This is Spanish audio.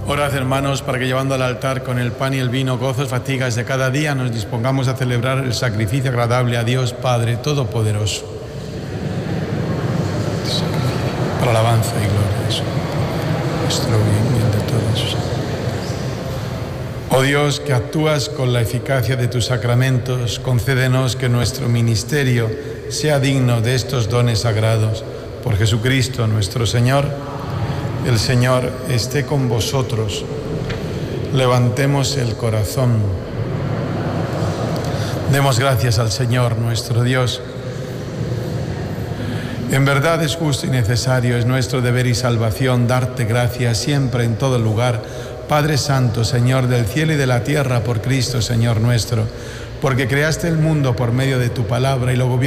Orad, hermanos, para que llevando al altar con el pan y el vino, gozos, fatigas de cada día, nos dispongamos a celebrar el sacrificio agradable a Dios Padre Todopoderoso. Para alabanza y gloria de su nombre, nuestro bien y el de todos. Oh Dios, que actúas con la eficacia de tus sacramentos, concédenos que nuestro ministerio sea digno de estos dones sagrados. Por Jesucristo nuestro Señor. El Señor esté con vosotros. Levantemos el corazón. Demos gracias al Señor nuestro Dios. En verdad es justo y necesario, es nuestro deber y salvación darte gracias siempre en todo lugar, Padre Santo, Señor del cielo y de la tierra, por Cristo, Señor nuestro, porque creaste el mundo por medio de tu palabra y lo gobiernas